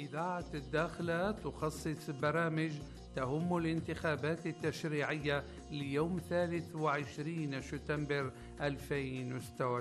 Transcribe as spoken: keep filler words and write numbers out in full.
إذاعة الداخلة تخصص برامج تهم الانتخابات التشريعية ليوم ثالث وعشرين شتنبر ألفين وستة وعشرين.